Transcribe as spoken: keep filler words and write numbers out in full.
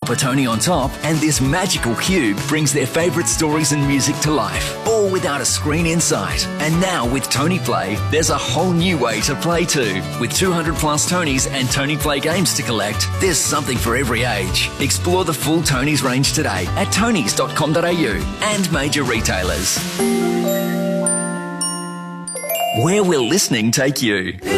drop a Tony on top, and this magical cube brings their favourite stories and music to life, all without a screen in sight. And now with Tony Play, there's a whole new way to play too. With two hundred plus Tonys and Tony Play games to collect, there's something for every age. Explore the full Tonys range today at tonys dot com dot a u and major retailers. Where will listening take you?